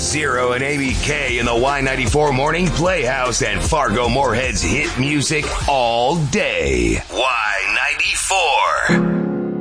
Zero and ABK in the Y94 Morning Playhouse and Fargo Moorhead's hit music all day. Y94.